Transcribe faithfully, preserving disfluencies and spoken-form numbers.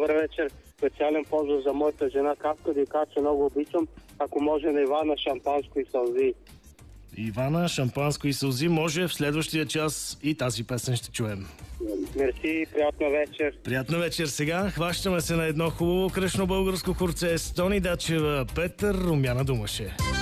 добър вечер. Специален поздрав за моята жена Катка Дика, че много обичам. Ако може на Ивана шампанско и сълзи. Ивана, шампанско и сълзи. Може в следващия час и тази песен ще чуем. Мерси, приятна вечер. Приятна вечер. Сега хващаме се на едно хубаво кръшно българско хорце с Тони Дачева, Петър Румяна Думаше.